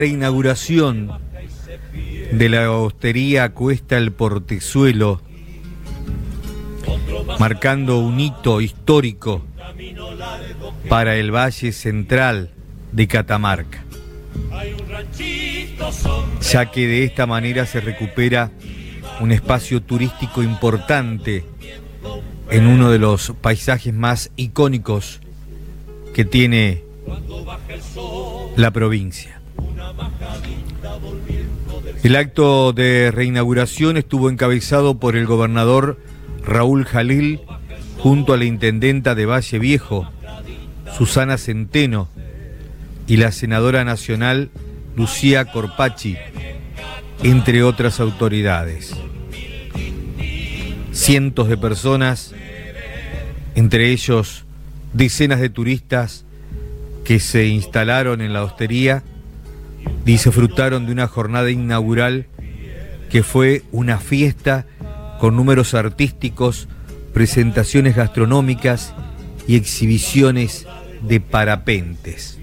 Inauguración de la hostería Cuesta el Portezuelo, marcando un hito histórico para el Valle Central de Catamarca, ya que de esta manera se recupera un espacio turístico importante en uno de los paisajes más icónicos que tiene la provincia. El acto de reinauguración estuvo encabezado por el gobernador Raúl Jalil junto a la intendenta de Valle Viejo, Susana Centeno, y la senadora nacional Lucía Corpacci, entre otras autoridades. Cientos de personas, entre ellos decenas de turistas que se instalaron en la hostería, disfrutaron de una jornada inaugural que fue una fiesta con números artísticos, presentaciones gastronómicas y exhibiciones de parapentes.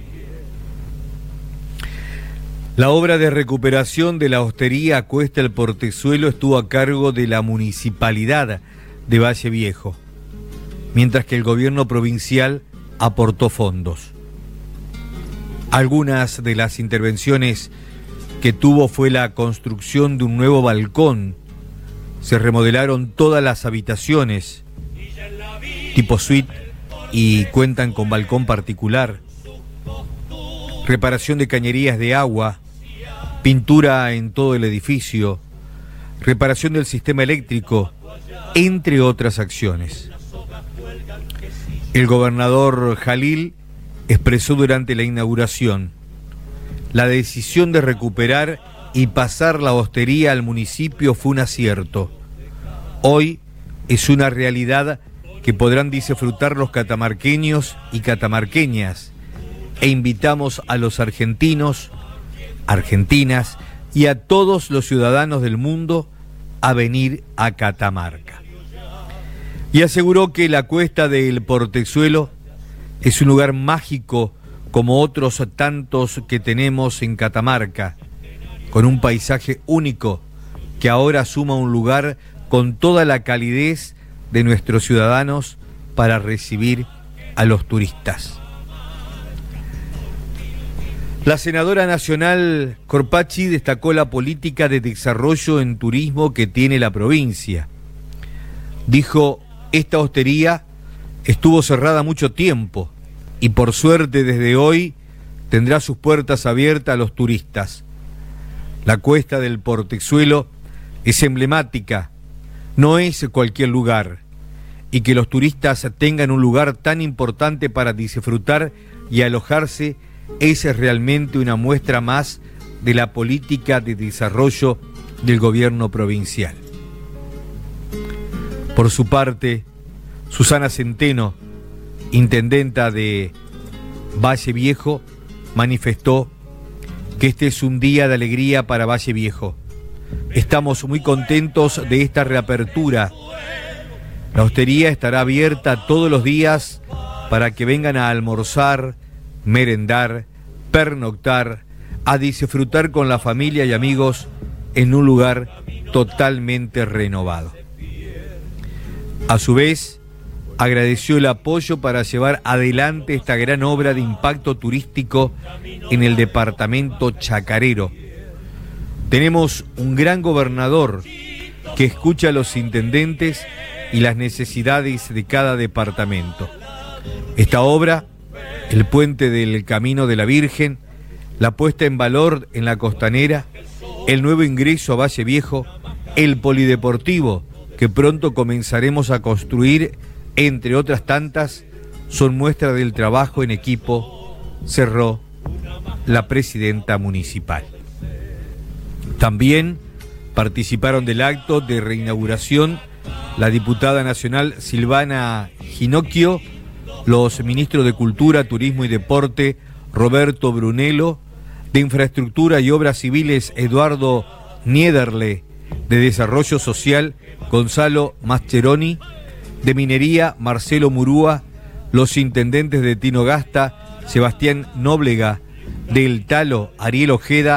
La obra de recuperación de la hostería Cuesta el Portezuelo estuvo a cargo de la Municipalidad de Valle Viejo, mientras que el gobierno provincial aportó fondos. Algunas de las intervenciones que tuvo fue la construcción de un nuevo balcón. Se remodelaron todas las habitaciones tipo suite y cuentan con balcón particular. Reparación de cañerías de agua, pintura en todo el edificio, reparación del sistema eléctrico, entre otras acciones. El gobernador Jalil expresó durante la inauguración: la decisión de recuperar y pasar la hostería al municipio fue un acierto. Hoy es una realidad que podrán disfrutar los catamarqueños y catamarqueñas, e invitamos a los argentinos, argentinas y a todos los ciudadanos del mundo a venir a Catamarca. Y aseguró que la Cuesta del Portezuelo es un lugar mágico como otros tantos que tenemos en Catamarca, con un paisaje único que ahora suma un lugar con toda la calidez de nuestros ciudadanos para recibir a los turistas. La senadora nacional Corpacci destacó la política de desarrollo en turismo que tiene la provincia. Dijo: esta hostería estuvo cerrada mucho tiempo y por suerte desde hoy tendrá sus puertas abiertas a los turistas. La Cuesta del Portezuelo es emblemática, no es cualquier lugar, y que los turistas tengan un lugar tan importante para disfrutar y alojarse es realmente una muestra más de la política de desarrollo del gobierno provincial. Por su parte, Susana Centeno, intendenta de Valle Viejo, manifestó que este es un día de alegría para Valle Viejo. Estamos muy contentos de esta reapertura. La hostería estará abierta todos los días para que vengan a almorzar, merendar, pernoctar, a disfrutar con la familia y amigos en un lugar totalmente renovado. A su vez, agradeció el apoyo para llevar adelante esta gran obra de impacto turístico en el departamento chacarero. Tenemos un gran gobernador que escucha a los intendentes y las necesidades de cada departamento. Esta obra, el puente del Camino de la Virgen, la puesta en valor en la Costanera, el nuevo ingreso a Valle Viejo, el polideportivo que pronto comenzaremos a construir, entre otras tantas, son muestra del trabajo en equipo, cerró la presidenta municipal. También participaron del acto de reinauguración la diputada nacional Silvana Ginocchio, los ministros de Cultura, Turismo y Deporte Roberto Brunello, de Infraestructura y Obras Civiles Eduardo Niederle, de Desarrollo Social Gonzalo Mascheroni, de Minería Marcelo Murúa, los intendentes de Tinogasta Sebastián Nóblega, del Talo Ariel Ojeda